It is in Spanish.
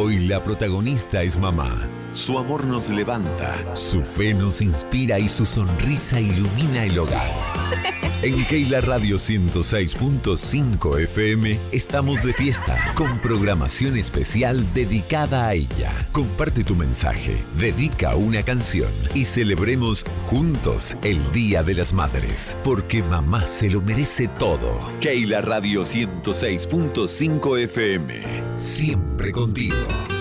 Hoy la protagonista es mamá. Su amor nos levanta, su fe nos inspira y su sonrisa ilumina el hogar. En Keila Radio 106.5 FM estamos de fiesta con programación especial dedicada a ella. Comparte tu mensaje, dedica una canción y celebremos juntos el Día de las Madres, porque mamá se lo merece todo. Keila Radio 106.5 FM, siempre contigo.